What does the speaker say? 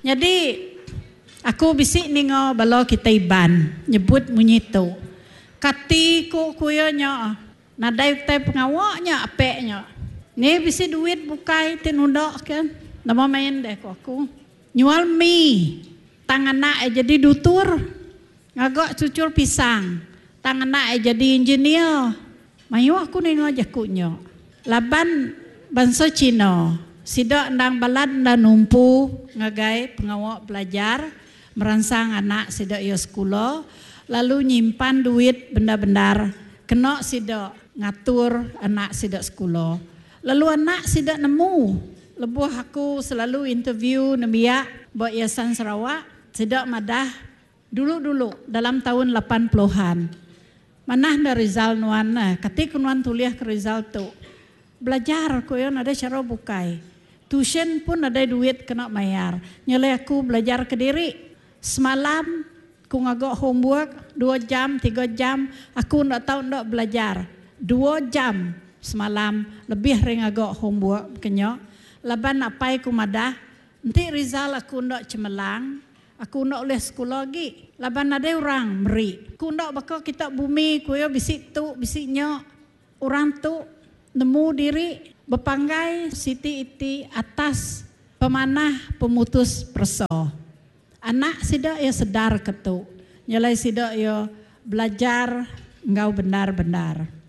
Jadi aku bisik ningo balo kita iban nyebut munyi tu. Kati ku kuyonya nadai tai pengawaknya apeknya. Ni bisi duit bukai tinundok kan. Nama main deh aku. Nyual mie. Tangan nak jadi dutur. Ngagok cucur pisang. Tangan nak jadi engineer. Mayu aku ningo jakunya. Laban banso Cina. Sidak ndang balad ndan numpu ngagai pengawak belajar. Merangsang anak sidak yo sekolah. Lalu nyimpan duit benda-benda. Kena sidak ngatur anak sidak sekolah. Lalu anak sidak nemu. Lebuh aku selalu interview Nabia buat Yayasan Sarawak. Sidak madah dulu-dulu dalam tahun 80-an. Manah da Rizal nuan ketika nuan tuliah ke Rizal tu. Belajar ko yon ada cara bukai. Tuition pun ada duit kena bayar. Nyalai aku belajar ke diri. Semalam aku ngagok homework 2 jam, 3 jam. Aku ndak tahu ndak belajar. 2 jam semalam lebih ngagok homework kenyo. Laban apai ku madah. Nanti Rizal aku ndak cemerlang. Aku ndak oleh sekolah lagi. Laban ada orang meri. Aku ndak bakal kita bumi ku yo bisik tu, bisik nyok. Orang tu nemu diri berpanggai siti iti atas pemanah pemutus perso. Anak sidak ya sedar ketu. Nyalai sidak ya belajar engkau benar-benar.